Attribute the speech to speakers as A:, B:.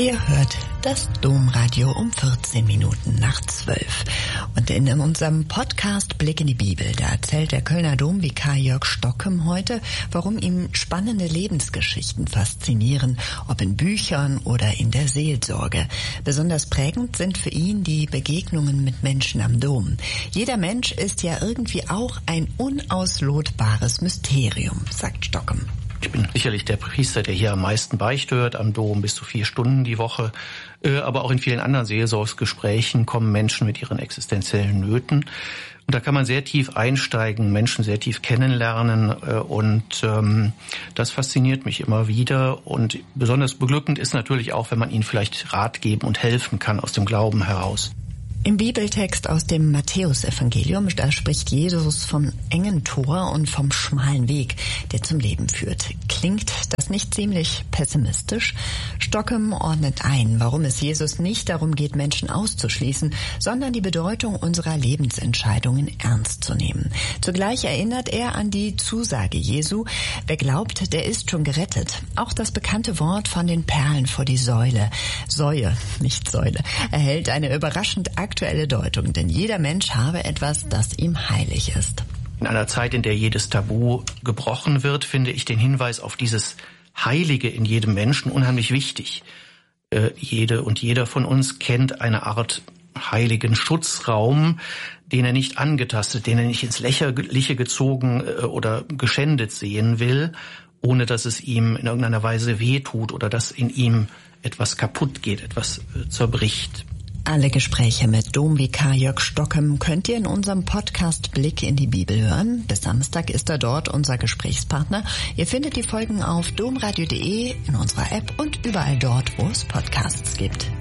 A: Ihr hört das Domradio um 14 Minuten nach 12. Und in unserem Podcast Blick in die Bibel, da erzählt der Kölner Domvikar Jörg Stockem heute, warum ihm spannende Lebensgeschichten faszinieren, ob in Büchern oder in der Seelsorge. Besonders prägend sind für ihn die Begegnungen mit Menschen am Dom. Jeder Mensch ist ja irgendwie auch ein unauslotbares Mysterium, sagt Stockem.
B: Ich bin sicherlich der Priester, der hier am meisten Beichte hört am Dom, bis zu 4 Stunden die Woche. Aber auch in vielen anderen Seelsorgsgesprächen kommen Menschen mit ihren existenziellen Nöten. Und da kann man sehr tief einsteigen, Menschen sehr tief kennenlernen. Und das fasziniert mich immer wieder. Und besonders beglückend ist natürlich auch, wenn man ihnen vielleicht Rat geben und helfen kann aus dem Glauben heraus.
A: Im Bibeltext aus dem Matthäusevangelium, da spricht Jesus vom engen Tor und vom schmalen Weg, der zum Leben führt. Klingt das nicht ziemlich pessimistisch? Stockem ordnet ein, warum es Jesus nicht darum geht, Menschen auszuschließen, sondern die Bedeutung unserer Lebensentscheidungen ernst zu nehmen. Zugleich erinnert er an die Zusage Jesu, wer glaubt, der ist schon gerettet. Auch das bekannte Wort von den Perlen vor die Säule, nicht Säule, erhält eine überraschend aktuelle Deutung, denn jeder Mensch habe etwas, das ihm heilig ist.
B: In einer Zeit, in der jedes Tabu gebrochen wird, finde ich den Hinweis auf dieses Heilige in jedem Menschen unheimlich wichtig. Jede und jeder von uns kennt eine Art heiligen Schutzraum, den er nicht angetastet, den er nicht ins Lächerliche gezogen oder geschändet sehen will, ohne dass es ihm in irgendeiner Weise wehtut oder dass in ihm etwas kaputt geht, etwas zerbricht.
A: Alle Gespräche mit Domvikar Jörg Stockem könnt ihr in unserem Podcast Blick in die Bibel hören. Bis Samstag ist er dort unser Gesprächspartner. Ihr findet die Folgen auf domradio.de, in unserer App und überall dort, wo es Podcasts gibt.